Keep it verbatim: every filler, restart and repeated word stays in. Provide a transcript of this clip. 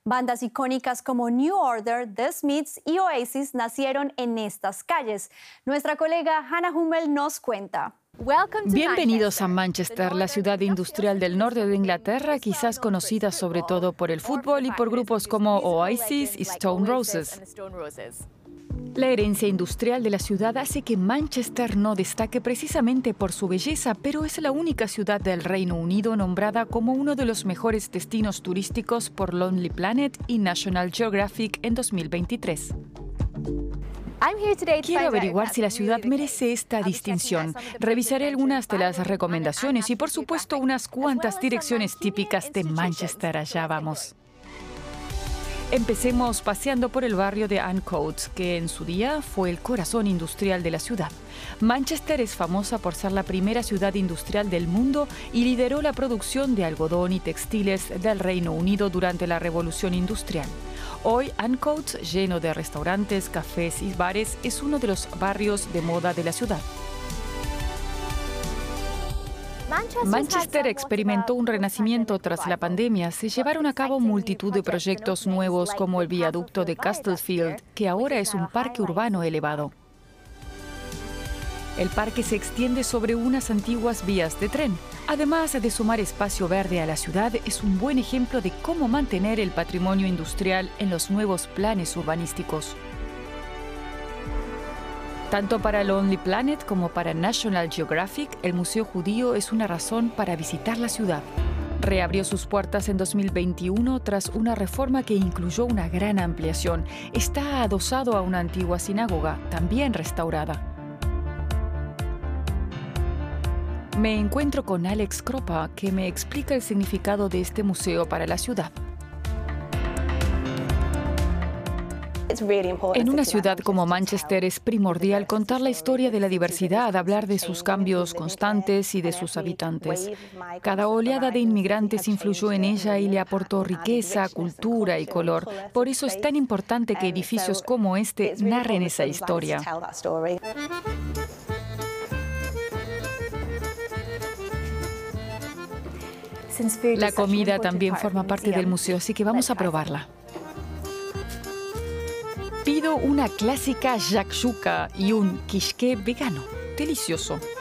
Bandas icónicas como New Order, The Smiths y Oasis nacieron en estas calles. Nuestra colega Hannah Hummel nos cuenta. Bienvenidos a Manchester, la ciudad industrial del norte de Inglaterra, quizás conocida sobre todo por el fútbol y por grupos como Oasis y Stone Roses. La herencia industrial de la ciudad hace que Manchester no destaque precisamente por su belleza, pero es la única ciudad del Reino Unido nombrada como uno de los mejores destinos turísticos por Lonely Planet y National Geographic en dos mil veintitrés. Quiero averiguar si la ciudad merece esta distinción. Revisaré algunas de las recomendaciones y, por supuesto, unas cuantas direcciones típicas de Manchester. Allá vamos. Empecemos paseando por el barrio de Ancoats, que en su día fue el corazón industrial de la ciudad. Manchester es famosa por ser la primera ciudad industrial del mundo y lideró la producción de algodón y textiles del Reino Unido durante la Revolución Industrial. Hoy, Ancoats, lleno de restaurantes, cafés y bares, es uno de los barrios de moda de la ciudad. Manchester experimentó un renacimiento tras la pandemia. Se llevaron a cabo multitud de proyectos nuevos como el viaducto de Castlefield, que ahora es un parque urbano elevado. El parque se extiende sobre unas antiguas vías de tren. Además de sumar espacio verde a la ciudad, es un buen ejemplo de cómo mantener el patrimonio industrial en los nuevos planes urbanísticos. Tanto para Lonely Planet como para National Geographic, el Museo Judío es una razón para visitar la ciudad. Reabrió sus puertas en dos mil veintiuno tras una reforma que incluyó una gran ampliación. Está adosado a una antigua sinagoga, también restaurada. Me encuentro con Alex Kropa, que me explica el significado de este museo para la ciudad. En una ciudad como Manchester es primordial contar la historia de la diversidad, hablar de sus cambios constantes y de sus habitantes. Cada oleada de inmigrantes influyó en ella y le aportó riqueza, cultura y color. Por eso es tan importante que edificios como este narren esa historia. La comida también forma parte del museo, así que vamos a probarla. Pido una clásica shakshuka y un quiche vegano. Delicioso.